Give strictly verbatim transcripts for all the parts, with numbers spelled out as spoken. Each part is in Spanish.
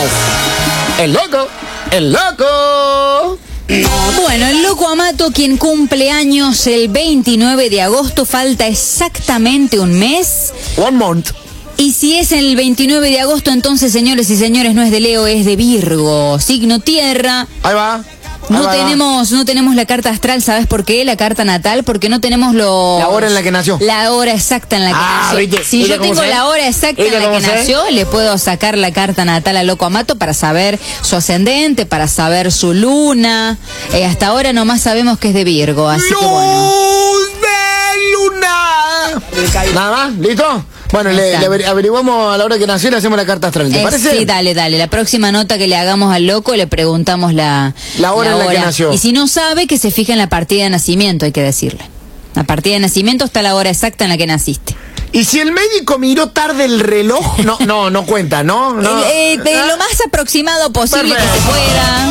El loco, el loco. Bueno, el loco Amato, quien cumple años el veintinueve de agosto, falta exactamente un mes. One month. Y si es el veintinueve de agosto, entonces, señores y señores, no es de Leo, es de Virgo, signo tierra. Ahí va. No tenemos, no tenemos la carta astral, ¿sabes por qué? La carta natal, porque no tenemos lo... La hora en la que nació. La hora exacta en la que ah, nació. ¿viste? Si ¿Viste yo tengo sé? la hora exacta en la que sé? nació, le puedo sacar la carta natal al loco Amato para saber su ascendente, para saber su luna. Eh, hasta ahora nomás sabemos que es de Virgo, así ¡Luz que bueno. de luna! ¿Nada más? ¿Listo? Bueno, le, le averiguamos a la hora que nació y le hacemos la carta astral, ¿te eh, parece? Sí, dale, dale. La próxima nota que le hagamos al loco le preguntamos la, la hora la en la que nació. Y si no sabe, que se fije en la partida de nacimiento, hay que decirle. La partida de nacimiento está la hora exacta en la que naciste. Y si el médico miró tarde el reloj, no, no, no cuenta, ¿no? no. Eh, eh, de lo más aproximado posible Perfecto. que se pueda.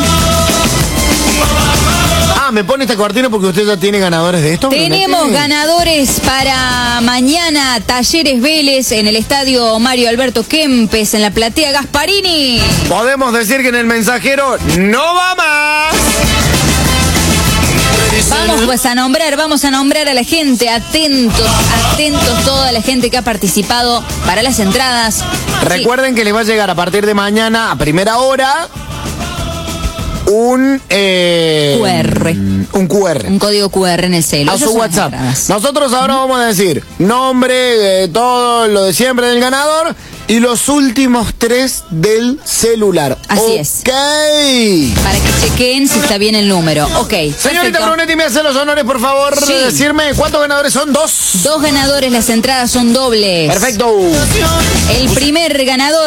Ah, me pone esta cortina porque usted ya tiene ganadores de esto. Tenemos ganadores para mañana. Talleres Vélez en el estadio Mario Alberto Kempes, en la platea Gasparini. Podemos decir que en el mensajero no va más. Vamos pues a nombrar, vamos a nombrar a la gente. Atentos, atentos toda la gente que ha participado para las entradas. Recuerden sí. que les va a llegar a partir de mañana a primera hora un eh, Q R. Un Q R. Un código Q R en el celo. A su WhatsApp. Nosotros ahora vamos a decir nombre, eh, todo lo de siempre del ganador y los últimos tres del celular. Así okay. es. Para que chequen si está bien el número. Ok. Señorita perfecto. Brunetti, me hace los honores, por favor, sí. de decirme cuántos ganadores son. Dos. Dos ganadores, las entradas son dobles. Perfecto. El primer ganador